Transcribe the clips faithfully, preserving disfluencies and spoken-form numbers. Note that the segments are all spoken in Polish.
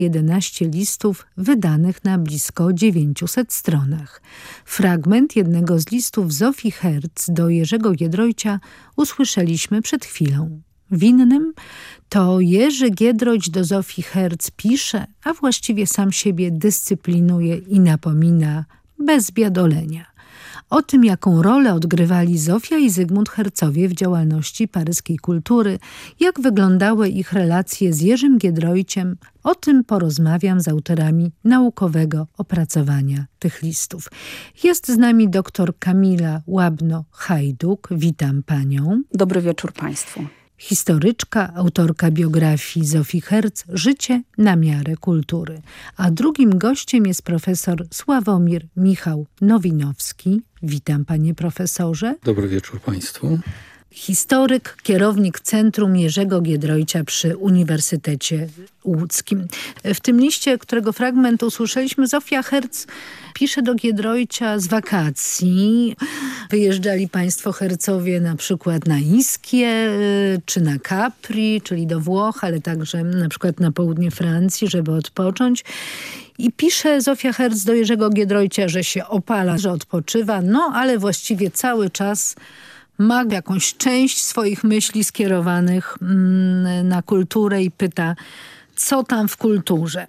jedenaście listów wydanych na blisko dziewięciuset stronach. Fragment jednego z listów Zofii Herz do Jerzego Giedroycia usłyszeliśmy przed chwilą. W innym to Jerzy Giedroyć do Zofii Herz pisze, a właściwie sam siebie dyscyplinuje i napomina bez zbiadolenia. O tym, jaką rolę odgrywali Zofia i Zygmunt Herzowie w działalności paryskiej kultury, jak wyglądały ich relacje z Jerzym Giedroyciem, o tym porozmawiam z autorami naukowego opracowania tych listów. Jest z nami dr Kamila Łabno-Hajduk. Witam panią. Dobry wieczór państwu. Historyczka, autorka biografii Zofii Herz „Życie na miarę kultury”. A drugim gościem jest profesor Sławomir Michał Nowinowski. Witam panie profesorze. Dobry wieczór państwu. Historyk, kierownik Centrum Jerzego Giedroycia przy Uniwersytecie Łódzkim. W tym liście, którego fragment usłyszeliśmy, Zofia Herz pisze do Giedroycia z wakacji. Wyjeżdżali państwo Herzowie na przykład na Ischie czy na Capri, czyli do Włoch, ale także na przykład na południe Francji, żeby odpocząć. I pisze Zofia Herz do Jerzego Giedroycia, że się opala, że odpoczywa, no ale właściwie cały czas ma jakąś część swoich myśli skierowanych mm, na kulturę i pyta, co tam w kulturze.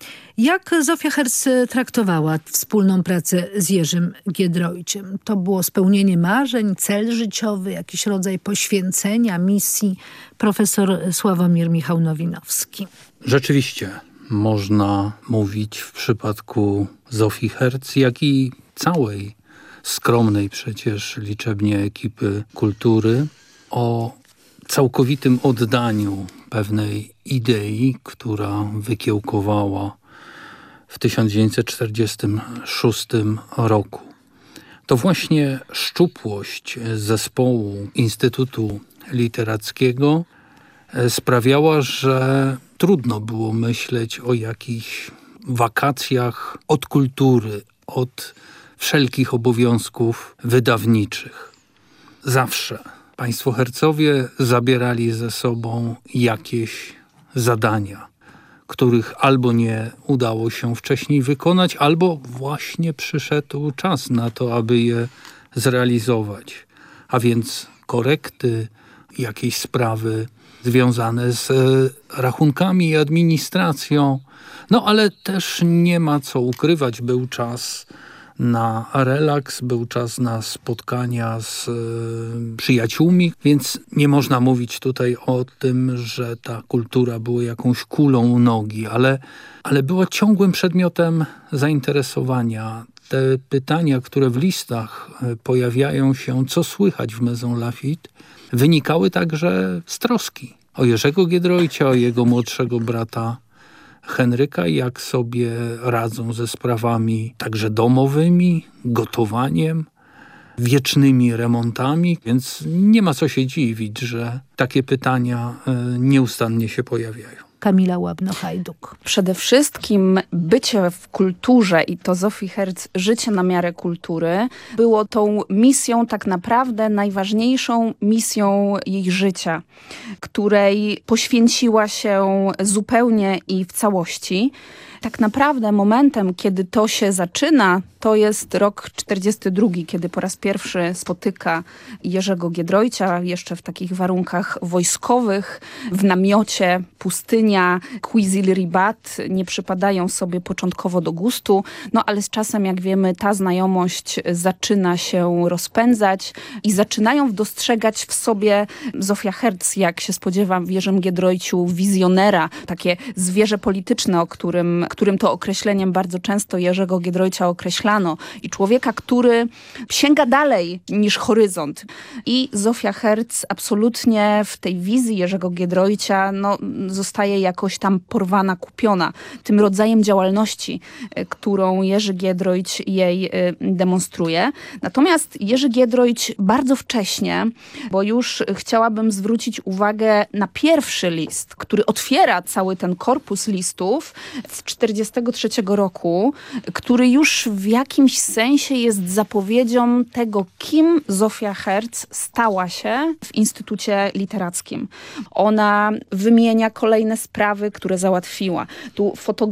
Jak Zofia Herz traktowała wspólną pracę z Jerzym Giedroyciem? To było spełnienie marzeń, cel życiowy, jakiś rodzaj poświęcenia, misji? Profesor Sławomir Michał Nowinowski. Rzeczywiście można mówić w przypadku Zofii Herz, jak i całej skromnej przecież liczebnie ekipy kultury o całkowitym oddaniu pewnej idei, która wykiełkowała w tysiąc dziewięćset czterdziestym szóstym roku. To właśnie szczupłość zespołu Instytutu Literackiego sprawiała, że trudno było myśleć o jakichś wakacjach od kultury, od wszelkich obowiązków wydawniczych. Zawsze państwo Herzowie zabierali ze sobą jakieś zadania, których albo nie udało się wcześniej wykonać, albo właśnie przyszedł czas na to, aby je zrealizować. A więc korekty, jakieś sprawy związane z rachunkami i administracją. No ale też nie ma co ukrywać, był czas na relaks, był czas na spotkania z y, przyjaciółmi, więc nie można mówić tutaj o tym, że ta kultura była jakąś kulą u nogi, ale, ale była ciągłym przedmiotem zainteresowania. Te pytania, które w listach pojawiają się, co słychać w Maison Lafitte, wynikały także z troski o Jerzego Giedroycia, o jego młodszego brata Henryka, jak sobie radzą ze sprawami także domowymi, gotowaniem, wiecznymi remontami, więc nie ma co się dziwić, że takie pytania nieustannie się pojawiają. Kamila Łabno-Hajduk. Przede wszystkim bycie w kulturze i to Zofii Herz życie na miarę kultury było tą misją, tak naprawdę najważniejszą misją jej życia, której poświęciła się zupełnie i w całości. Tak naprawdę momentem, kiedy to się zaczyna, to jest rok czterdziesty drugi, kiedy po raz pierwszy spotyka Jerzego Giedroycia, jeszcze w takich warunkach wojskowych, w namiocie, pustynia, Cuisil-Ribat, nie przypadają sobie początkowo do gustu, no ale z czasem, jak wiemy, ta znajomość zaczyna się rozpędzać i zaczynają dostrzegać w sobie Zofia Herz, jak się spodziewam, w Jerzym Giedroyciu wizjonera, takie zwierzę polityczne, o którym, którym to określeniem bardzo często Jerzego Giedroycia określano, i człowieka, który sięga dalej niż horyzont. I Zofia Herz absolutnie w tej wizji Jerzego Giedroycia no, zostaje jakoś tam porwana, kupiona tym rodzajem działalności, którą Jerzy Giedroyć jej demonstruje. Natomiast Jerzy Giedroyć bardzo wcześnie, bo już chciałabym zwrócić uwagę na pierwszy list, który otwiera cały ten korpus listów z czterdziestego trzeciego roku, który już w jakimś sensie jest zapowiedzią tego, kim Zofia Herz stała się w Instytucie Literackim. Ona wymienia kolejne sprawy, które załatwiła. Tu